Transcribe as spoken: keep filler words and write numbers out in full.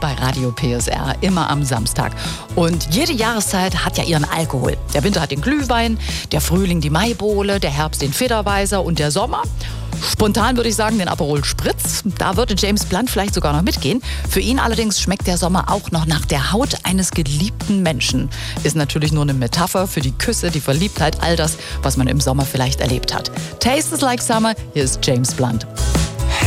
bei Radio P S R, immer am Samstag. Und jede Jahreszeit hat ja ihren Alkohol. Der Winter hat den Glühwein, der Frühling die Maibowle, der Herbst den Federweißer und der Sommer, spontan würde ich sagen, den Aperol Spritz. Da würde James Blunt vielleicht sogar noch mitgehen. Für ihn allerdings schmeckt der Sommer auch noch nach der Haut eines geliebten Menschen. Ist natürlich nur eine Metapher für die Küsse, die Verliebtheit, all das, was man im Sommer vielleicht erlebt hat. Tastes like Summer, hier ist James Blunt.